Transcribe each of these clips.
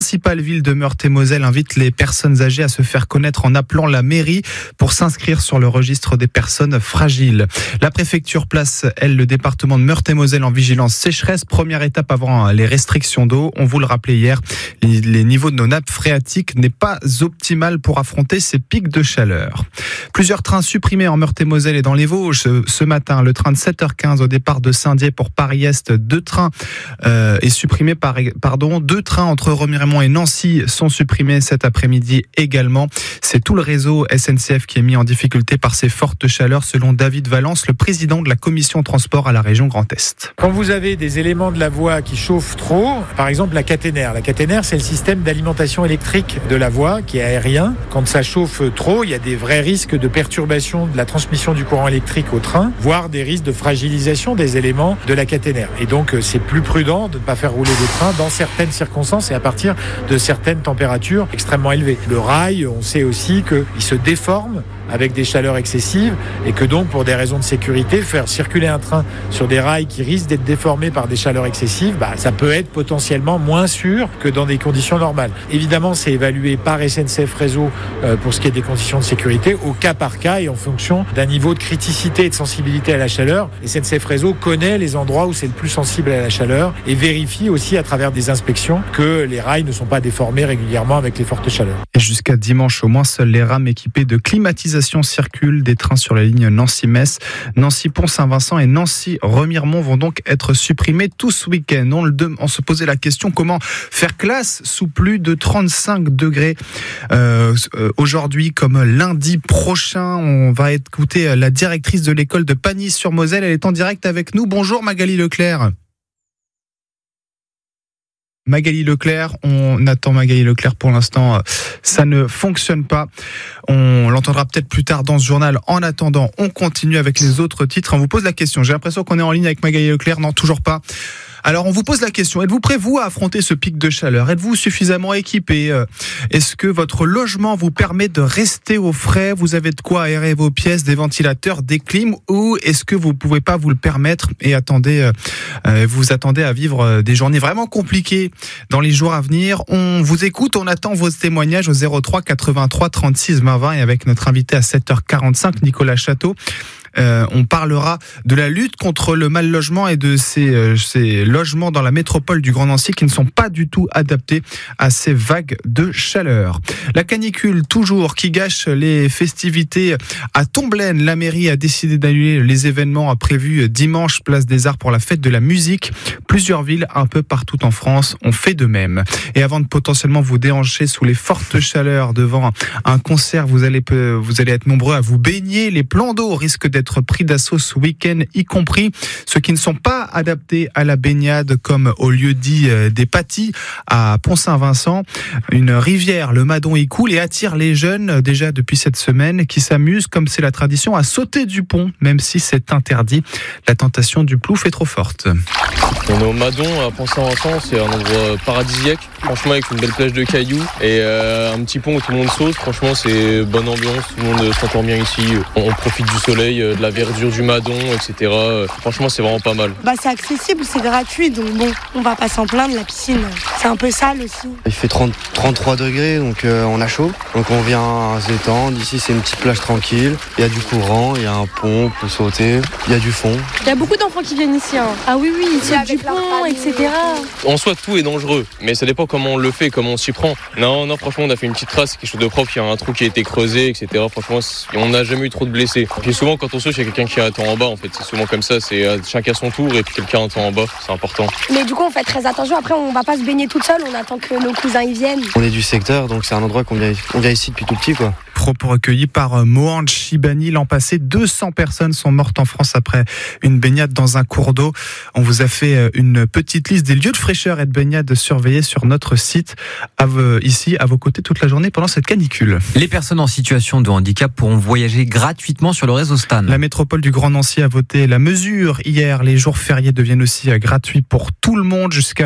principale ville de Meurthe-et-Moselle invite les personnes âgées à se faire connaître en appelant la mairie pour s'inscrire sur le registre des personnes fragiles. La préfecture place, elle, le département de Meurthe-et-Moselle en vigilance sécheresse. Première étape avant les restrictions d'eau. On vous le rappelait hier, les niveaux de nos nappes phréatiques n'est pas optimal pour affronter ces pics de chaleur. Plusieurs trains supprimés en Meurthe-et-Moselle et dans les Vosges ce matin. Le train de 7h15 au départ de Saint-Dié pour Paris-Est, deux trains est supprimé. Deux trains entre Remiremont et Nancy sont supprimés cet après-midi également. C'est tout le réseau SNCF qui est mis en difficulté par ces fortes chaleurs, selon David Valence, le président de la commission transport à la région Grand Est. Quand vous avez des éléments de la voie qui chauffent trop, par exemple la caténaire. La caténaire, c'est le système d'alimentation électrique de la voie qui est aérien. Quand ça chauffe trop, il y a des vrais risques de perturbation de la transmission du courant électrique au train, voire des risques de fragilisation des éléments de la caténaire. Et donc, c'est plus prudent de ne pas faire rouler des trains dans certaines circonstances et à partir de certaines températures extrêmement élevées. Le rail, on sait aussi qu'il se déforme avec des chaleurs excessives et que donc pour des raisons de sécurité, faire circuler un train sur des rails qui risquent d'être déformés par des chaleurs excessives, ça peut être potentiellement moins sûr que dans des conditions normales. Évidemment, c'est évalué par SNCF Réseau pour ce qui est des conditions de sécurité au cas par cas et en fonction d'un niveau de criticité et de sensibilité à la chaleur. SNCF Réseau connaît les endroits où c'est le plus sensible à la chaleur et vérifie aussi à travers des inspections que les rails ne sont pas déformés régulièrement avec les fortes chaleurs. Et jusqu'à dimanche au moins, seules les rames équipées de climatisation circulent. Des trains sur la ligne Nancy-Metz, Nancy-Pont-Saint-Vincent et Nancy-Remiremont vont donc être supprimés tout ce week-end. On se posait la question, comment faire classe sous plus de 35 degrés aujourd'hui comme lundi prochain. On va écouter la directrice de l'école de Pagny-sur-Moselle. Elle est en direct avec nous. Bonjour Magali Leclerc. Magali Leclerc, on attend Magali Leclerc pour l'instant, ça ne fonctionne pas. On l'entendra peut-être plus tard dans ce journal. En attendant, on continue avec les autres titres. On vous pose la question, j'ai l'impression qu'on est en ligne avec Magali Leclerc, non, toujours pas. Alors on vous pose la question, êtes-vous prêt vous à affronter ce pic de chaleur ? Êtes-vous suffisamment équipé ? Est-ce que votre logement vous permet de rester au frais ? Vous avez de quoi aérer vos pièces, des ventilateurs, des clims ? Ou est-ce que vous ne pouvez pas vous le permettre et vous attendez à vivre des journées vraiment compliquées dans les jours à venir ? On vous écoute, on attend vos témoignages au 03 83 36 20 20 et avec notre invité à 7h45, Nicolas Château. On parlera de la lutte contre le mal logement et de ces logements dans la métropole du Grand Nancy qui ne sont pas du tout adaptés à ces vagues de chaleur. La canicule toujours qui gâche les festivités à Tomblaine. La mairie a décidé d'annuler les événements prévus dimanche place des Arts pour la fête de la musique. Plusieurs villes un peu partout en France ont fait de même. Et avant de potentiellement vous déhancher sous les fortes chaleurs devant un concert, vous allez être nombreux à vous baigner. Les plans d'eau risquent d'être pris d'assaut ce week-end, y compris ceux qui ne sont pas adaptés à la baignade, comme au lieu-dit des Patis à Pont-Saint-Vincent. Une rivière, le Madon, y coule et attire les jeunes déjà depuis cette semaine qui s'amusent, comme c'est la tradition, à sauter du pont, même si c'est interdit. La tentation du plouf est trop forte. On est au Madon à Pont-Saint-Vincent, c'est un endroit paradisiaque, franchement avec une belle plage de cailloux et un petit pont où tout le monde saute. Franchement c'est bonne ambiance, tout le monde s'entend bien ici, on profite du soleil, de la verdure du Madon, etc. Franchement c'est vraiment pas mal. C'est accessible, c'est gratuit, donc bon, on va pas s'en plaindre, la piscine c'est un peu sale aussi. Il fait 33 degrés, donc on a chaud, donc on vient se détendre. Ici c'est une petite plage tranquille, il y a du courant, il y a un pont, on peut sauter, il y a du fond. Il y a beaucoup d'enfants qui viennent ici, hein. Ah oui, ils sautent du pont, etc. En soi tout est dangereux, mais ça dépend comment on le fait, comment on s'y prend. Non, franchement on a fait une petite trace, quelque chose de propre, il y a un trou qui a été creusé, etc. Franchement on n'a jamais eu trop de blessés. Puis souvent quand on saute, il y a quelqu'un qui attend en bas en fait, c'est souvent comme ça, c'est chacun son tour et puis quelqu'un attend en bas, c'est important. Mais du coup on fait très attention, après on va pas se baigner toute seule, on attend que nos cousins y viennent. On est du secteur, donc c'est un endroit qu'on vient ici depuis tout petit quoi. Propos recueillis par Mohan Chibani. L'an passé, 200 personnes sont mortes en France après une baignade dans un cours d'eau. On vous a fait une petite liste des lieux de fraîcheur et de baignade surveillés sur notre site, ici à vos côtés toute la journée pendant cette canicule. Les personnes en situation de handicap pourront voyager gratuitement sur le réseau Stan. La métropole du Grand Nancy a voté la mesure hier. Les jours fériés deviennent aussi gratuits pour tout le monde. Jusqu'à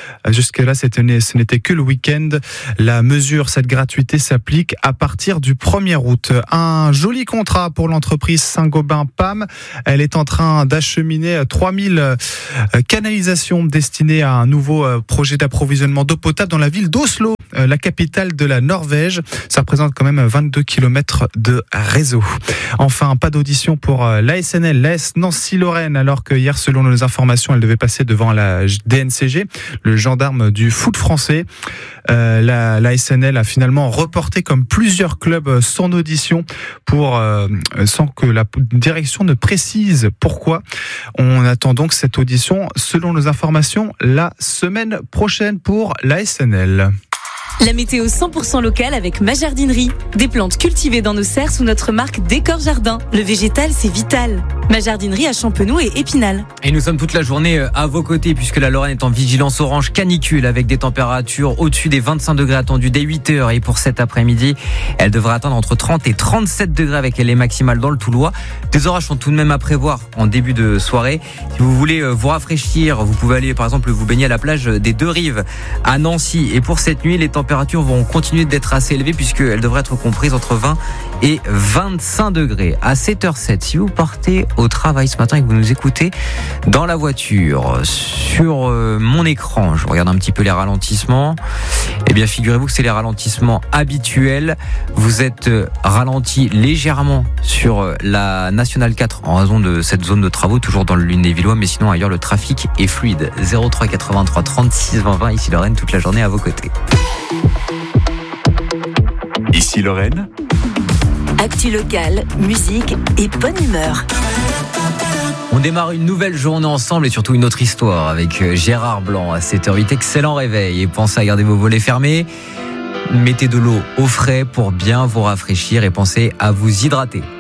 là, ce n'était que le week-end. La mesure, cette gratuité s'applique à partir du 1er août. Un joli contrat pour l'entreprise Saint-Gobain-PAM. Elle est en train d'acheminer 3000 canalisations destinées à un nouveau projet d'approvisionnement d'eau potable dans la ville d'Oslo. la capitale de la Norvège. Ça représente quand même 22 km de réseau. Enfin, pas d'audition pour l'ASNL, l'AS Nancy-Lorraine, alors que hier, selon nos informations, elle devait passer devant la DNCG, le gendarme du foot français. L'ASNL a finalement reporté, comme plusieurs clubs, son audition sans que la direction ne précise pourquoi. On attend donc cette audition, selon nos informations, la semaine prochaine pour l'ASNL. La météo 100% locale avec Ma Jardinerie. Des plantes cultivées dans nos serres sous notre marque Décor Jardin. Le végétal, c'est vital. Ma Jardinerie à Champenoux et Épinal. Et nous sommes toute la journée à vos côtés puisque la Lorraine est en vigilance orange canicule avec des températures au-dessus des 25 degrés attendus dès 8h. Et pour cet après-midi, elle devrait atteindre entre 30 et 37 degrés avec les maximales dans le Toulois. Des orages sont tout de même à prévoir en début de soirée. Si vous voulez vous rafraîchir, vous pouvez aller par exemple vous baigner à la plage des Deux Rives à Nancy. Et pour cette nuit, les températures vont continuer d'être assez élevées puisqu'elles devraient être comprises entre 20 et 25 degrés. À 7h07, si vous partez au travail ce matin et que vous nous écoutez dans la voiture, sur mon écran, je regarde un petit peu les ralentissements. Eh bien, figurez-vous que c'est les ralentissements habituels. Vous êtes ralenti légèrement sur la Nationale 4 en raison de cette zone de travaux, toujours dans le Lunévillois, mais sinon ailleurs le trafic est fluide. 03 83 36 20 20, ici Lorraine, toute la journée à vos côtés. Ici Lorraine. Actu locale, musique et bonne humeur. On démarre une nouvelle journée ensemble et surtout une autre histoire avec Gérard Blanc à 7h08. Excellent réveil et pensez à garder vos volets fermés. Mettez de l'eau au frais pour bien vous rafraîchir et pensez à vous hydrater.